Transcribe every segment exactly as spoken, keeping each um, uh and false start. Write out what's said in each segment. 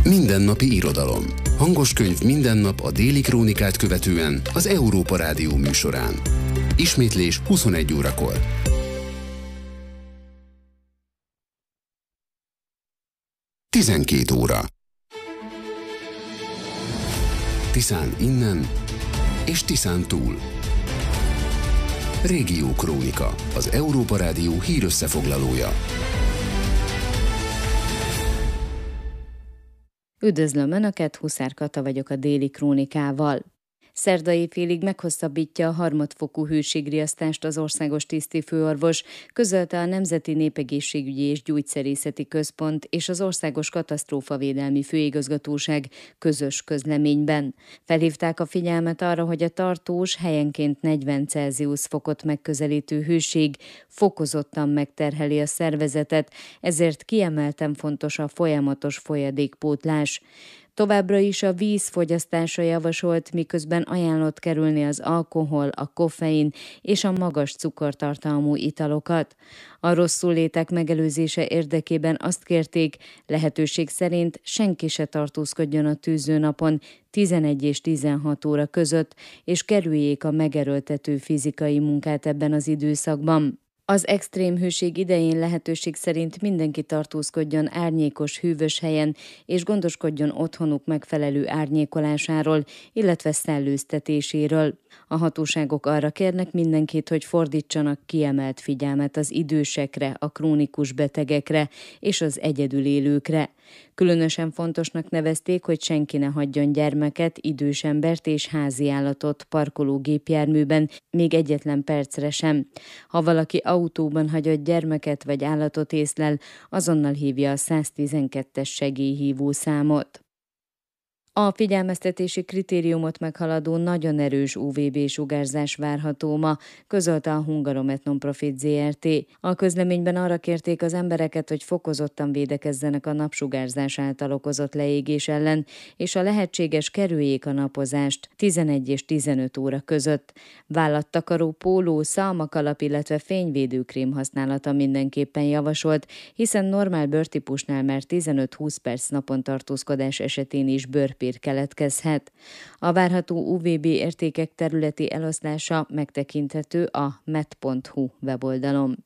Mindennapi irodalom. Hangos könyv minden nap a Déli Krónikát követően az Európa Rádió műsorán. Ismétlés huszonegy órakor. tizenkét óra. Tiszán innen és Tiszán túl. Régió Krónika, az Európa Rádió hírösszefoglalója. Üdvözlöm Önöket, Huszár Kata vagyok a Déli Krónikával. Szerda éjfélig meghosszabbítja a harmadfokú hőségriasztást az országos tisztifőorvos, közölte a Nemzeti Népegészségügyi és Gyógyszerészeti Központ és az Országos Katasztrófavédelmi Főigazgatóság közös közleményben. Felhívták a figyelmet arra, hogy a tartós, helyenként negyven Celsius fokot megközelítő hőség fokozottan megterheli a szervezetet, ezért kiemelten fontos a folyamatos folyadékpótlás. Továbbra is a víz fogyasztása javasolt, miközben ajánlott kerülni az alkohol, a koffein és a magas cukortartalmú italokat. A rosszulétek megelőzése érdekében azt kérték, lehetőség szerint senki se tartózkodjon a tűzőnapon tizenegy és tizenhat óra között, és kerüljék a megerőltető fizikai munkát ebben az időszakban. Az extrém hőség idején lehetőség szerint mindenki tartózkodjon árnyékos, hűvös helyen, és gondoskodjon otthonuk megfelelő árnyékolásáról, illetve szellőztetéséről. A hatóságok arra kérnek mindenkit, hogy fordítsanak kiemelt figyelmet az idősekre, a krónikus betegekre és az egyedül élőkre. Különösen fontosnak nevezték, hogy senki ne hagyjon gyermeket, idős embert és háziállatot parkológépjárműben, még egyetlen percre sem. Ha valaki autóban hagyott gyermeket vagy állatot észlel, azonnal hívja a száztizenkettes segélyhívó számot. A figyelmeztetési kritériumot meghaladó nagyon erős u vé bé-sugárzás várható ma, közölte a Hungaromet Non-Profit zé er té. A közleményben arra kérték az embereket, hogy fokozottan védekezzenek a napsugárzás által okozott leégés ellen, és a lehetséges kerüljék a napozást tizenegy és tizenöt óra között. Vállattakaró póló, szalmakalap, illetve fényvédőkrém használata mindenképpen javasolt, hiszen normál bőrtípusnál már tizenöt-húsz perc napon tartózkodás esetén is bőrpér keletkezhet. A várható u vé bé értékek területi eloszlása megtekinthető a met pont hu weboldalon.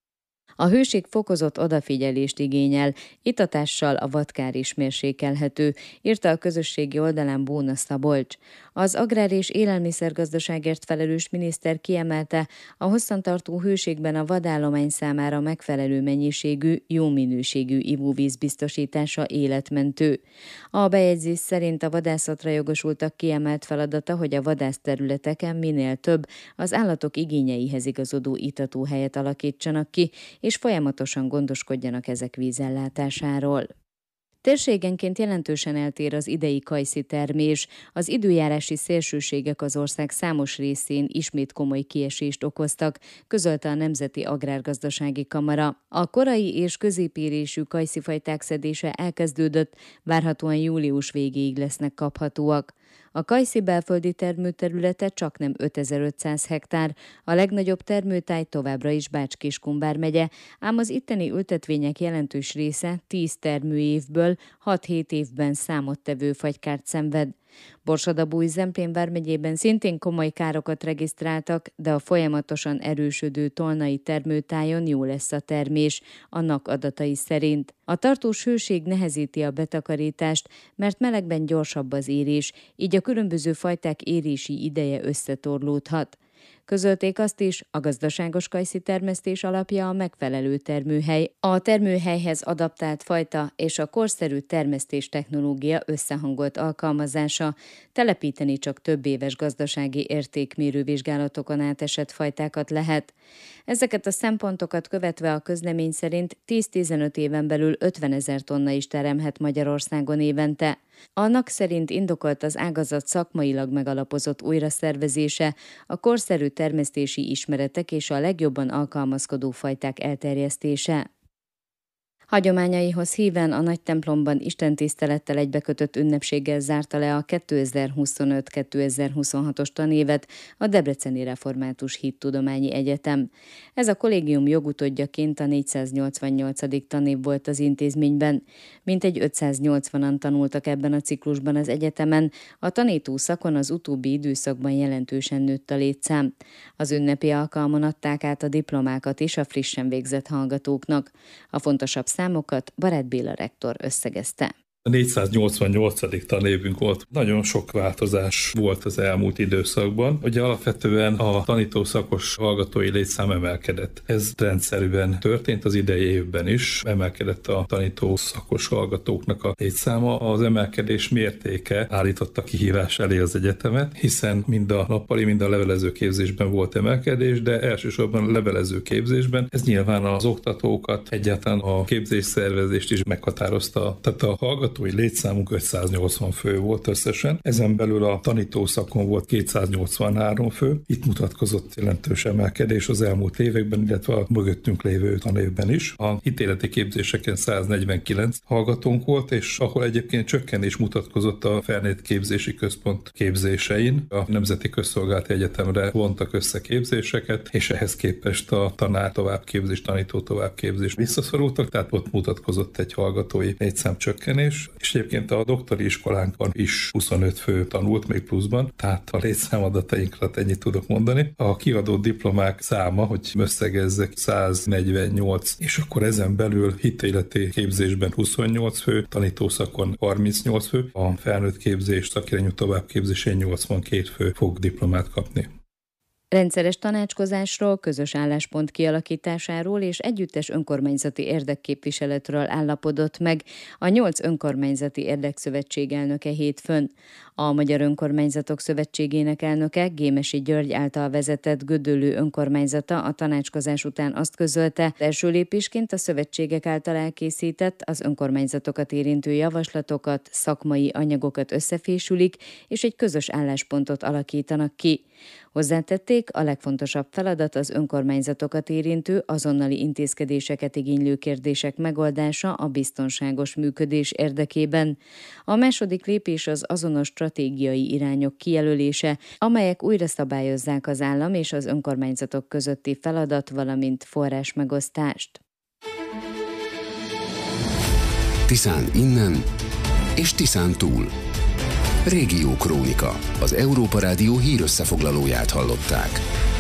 A hőség fokozott odafigyelést igényel, itatással a vadkár is mérsékelhető, írta a közösségi oldalán Bóna Szabolcs. Az agrár- és élelmiszergazdaságért felelős miniszter kiemelte, a hosszantartó hőségben a vadállomány számára megfelelő mennyiségű, jó minőségű ivóvíz biztosítása életmentő. A bejegyzés szerint a vadászatra jogosultak kiemelt feladata, hogy a vadászterületeken minél több az állatok igényeihez igazodó itatóhelyet alakítsanak ki, és folyamatosan gondoskodjanak ezek vízellátásáról. Térségenként jelentősen eltér az idei kajszi termés. Az időjárási szélsőségek az ország számos részén ismét komoly kiesést okoztak, közölte a Nemzeti Agrárgazdasági Kamara. A korai és középérésű kajszifajták szedése elkezdődött, várhatóan július végéig lesznek kaphatóak. A kajszi belföldi termőterülete csaknem ötezer-ötszáz hektár, a legnagyobb termőtáj továbbra is Bács-Kiskun vármegye, ám az itteni ültetvények jelentős része tíz termőévből hat-hét évben számottevő fagykárt szenved. Borsod-Abaúj-Zemplén vármegyében szintén komoly károkat regisztráltak, de a folyamatosan erősödő tolnai termőtájon jó lesz a termés, annak adatai szerint. A tartós hőség nehezíti a betakarítást, mert melegben gyorsabb az érés, így a különböző fajták érési ideje összetorlódhat. Közölték azt is, a gazdaságos kajszi termesztés alapja a megfelelő termőhely, a termőhelyhez adaptált fajta és a korszerű termesztés technológia összehangolt alkalmazása. Telepíteni csak több éves gazdasági értékmérő vizsgálatokon átesett fajtákat lehet. Ezeket a szempontokat követve a közlemény szerint tíz-tizenöt éven belül ötvenezer tonna is teremhet Magyarországon évente. A NAK szerint indokolt az ágazat szakmailag megalapozott újraszervezése, a korszerű termesztési ismeretek és a legjobban alkalmazkodó fajták elterjesztése. Hagyományaihoz híven a nagy templomban istentisztelettel egybekötött ünnepséggel zárta le a kétezer-huszonöt kétezer-huszonhatos tanévet a Debreceni Református Hittudományi Egyetem. Ez a kollégium jogutódjaként a négyszáznyolcvannyolcadik tanév volt az intézményben. Mintegy ötszáznyolcvanan tanultak ebben a ciklusban az egyetemen, a tanító szakon az utóbbi időszakban jelentősen nőtt a létszám. Az ünnepi alkalmon adták át a diplomákat is a frissen végzett hallgatóknak. A fontosabb számokat Barát Béla rektor összegezte. A négyszáznyolcvannyolcadik tanévünk volt. Nagyon sok változás volt az elmúlt időszakban. Ugye alapvetően a tanítószakos hallgatói létszám emelkedett. Ez rendszerűen történt az idei évben is. Emelkedett a tanítószakos hallgatóknak a létszáma. Az emelkedés mértéke állította kihívás elé az egyetemet, hiszen mind a nappali, mind a levelező képzésben volt emelkedés, de elsősorban a levelező képzésben ez nyilván az oktatókat, egyáltalán a képzésszervezést is meghatározta. Tehát a hallgatói létszámunk ötszáznyolcvan fő volt összesen. Ezen belül a tanítószakon volt kétszáznyolcvanhárom fő. Itt mutatkozott jelentős emelkedés az elmúlt években, illetve a mögöttünk lévő tanévben is. A hitéleti képzéseken száznegyvenkilenc hallgatónk volt, és ahol egyébként csökkenés mutatkozott a Felnőtt Képzési Központ képzésein. A Nemzeti Közszolgálati Egyetemre vontak össze képzéseket, és ehhez képest a tanár továbbképzés, tanító továbbképzés visszaszorultak, tehát ott mutatkozott egy hallgatói létszám csökkenés. És egyébként a doktori iskolánkban is huszonöt fő tanult még pluszban, tehát a létszámadatainkra ennyit tudok mondani. A kiadott diplomák száma, hogy összegezzek, száznegyvennyolc, és akkor ezen belül hitéleti képzésben huszonnyolc fő, tanítószakon harmincnyolc fő, a felnőtt képzés, szakirányú továbbképzésén nyolcvankét fő fog diplomát kapni. Rendszeres tanácskozásról, közös álláspont kialakításáról és együttes önkormányzati érdekképviseletről állapodott meg a nyolc önkormányzati érdekszövetség elnöke hétfőn. A Magyar Önkormányzatok Szövetségének elnöke, Gémesi György által vezetett Gödöllő önkormányzata a tanácskozás után azt közölte, első lépésként a szövetségek által elkészített, az önkormányzatokat érintő javaslatokat, szakmai anyagokat összefésülik, és egy közös álláspontot alakítanak ki. Hozzátették, a legfontosabb feladat az önkormányzatokat érintő, azonnali intézkedéseket igénylő kérdések megoldása a biztonságos működés érdekében. A második lépés az azonos stratégiai irányok kijelölése, amelyek újra szabályozzák az állam és az önkormányzatok közötti feladat, valamint forrásmegosztást. Tiszán innen és Tiszán túl. Régió Krónika. Az Európa Rádió hírösszefoglalóját hallották.